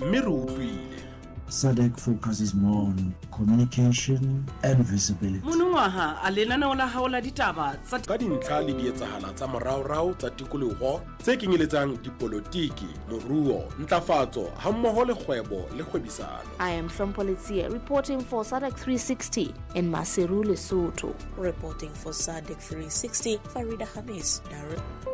mme re utlwile. SADC focuses more on communication and visibility. Monongwaha a lenaneo la hao la ditaba tsa Ka dintlha le dietsahala tsa moraorao tsa tikoloho tse kenyeletsang dipolotiki, moruo, ntlafatso hammoho le kgwebo le kgwebisano. I am Shompolitsia reporting for SADC 360 in Maseru, Lesotho. Reporting for SADC 360, Farida Hamis, Direct.